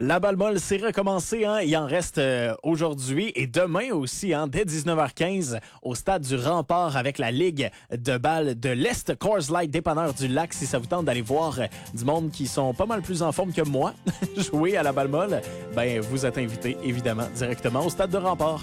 La balle molle, c'est recommencé. Hein? Il en reste aujourd'hui et demain aussi, hein, dès 19h15, au stade du Rempart avec la Ligue de balle de l'Est, Coors Light, dépanneur du lac. Si ça vous tente d'aller voir du monde qui sont pas mal plus en forme que moi jouer à la balle molle, ben vous êtes invité évidemment directement au stade de Rempart.